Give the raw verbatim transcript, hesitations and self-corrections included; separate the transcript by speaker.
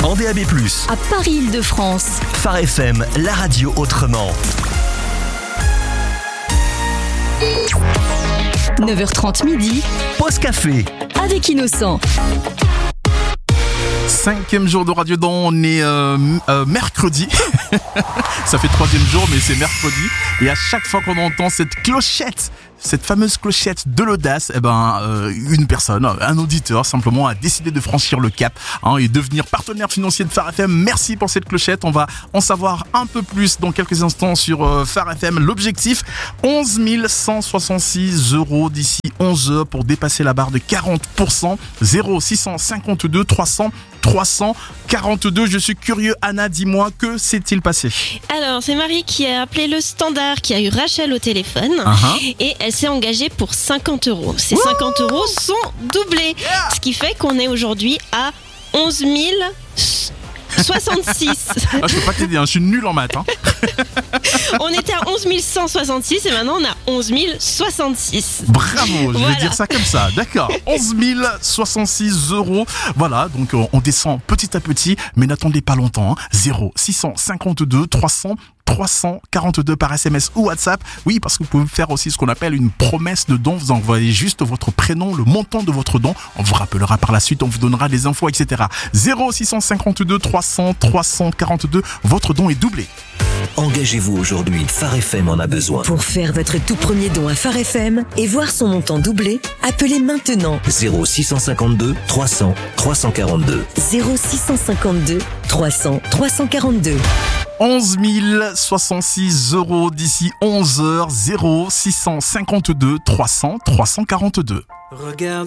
Speaker 1: en D A B plus,
Speaker 2: à Paris-Île-de-France.
Speaker 1: Phare F M, la radio autrement.
Speaker 2: neuf heures trente midi,
Speaker 1: Pause café
Speaker 2: avec Innocent.
Speaker 3: Cinquième jour de Radio Don, on est euh, euh, mercredi. Ça fait troisième jour, mais c'est mercredi. Et à chaque fois qu'on entend cette clochette, cette fameuse clochette de l'audace, eh ben, euh, une personne, un auditeur, simplement a décidé de franchir le cap hein, et devenir partenaire financier de Phare F M. Merci pour cette clochette. On va en savoir un peu plus dans quelques instants sur euh, Phare F M. L'objectif, onze mille cent soixante-six euros d'ici onze heures pour dépasser la barre de quarante pour cent. zéro six cent cinquante-deux trois cents trois cent quarante-deux. Je suis curieux, Anna, dis-moi, que s'est-il passé?
Speaker 4: Alors, c'est Marie qui a appelé le standard, qui a eu Rachel au téléphone uh-huh. et elle s'est engagée pour cinquante euros. Ces Wouh cinquante euros sont doublés, yeah ce qui fait qu'on est aujourd'hui à onze mille soixante-six.
Speaker 3: Ah, je peux pas t'aider, hein, je suis nul en maths. Hein.
Speaker 4: On était à onze mille cent soixante-six et maintenant on a onze mille soixante-six.
Speaker 3: Bravo, je
Speaker 4: voilà.
Speaker 3: vais dire ça comme ça, d'accord. onze mille soixante-six euros. Voilà, donc on descend petit à petit, mais n'attendez pas longtemps. Hein. zéro six cent cinquante-deux trois cents trois cent quarante-deux par S M S ou WhatsApp. Oui, parce que vous pouvez faire aussi ce qu'on appelle une promesse de don. Vous envoyez juste votre prénom, le montant de votre don. On vous rappellera par la suite, on vous donnera des infos, et cetera. zéro six cent cinquante-deux trois cents trois cent quarante-deux. Votre don est doublé.
Speaker 1: Engagez-vous aujourd'hui, Phare F M en a besoin.
Speaker 5: Pour faire votre tout premier don à Phare F M et voir son montant doublé, appelez maintenant
Speaker 1: zéro six cent cinquante-deux trois cents trois cent quarante-deux.
Speaker 5: zéro six cent cinquante-deux trois cents trois cent quarante-deux.
Speaker 3: onze mille soixante-six euros d'ici onze heures. Zéro six cent cinquante-deux trois cents trois cent quarante-deux.
Speaker 6: Regarde.